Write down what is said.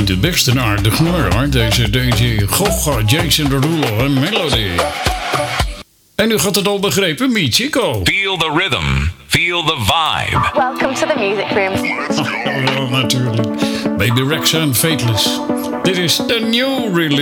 vind het best een aardig nummer, hoor. Deze Goga, Jason Derulo en Melody. En u had het al begrepen, Michiko. Feel the rhythm. Feel the vibe. Welcome to the music room. Natuurlijk. Baby Rexha en Fateless. Dit is de new release.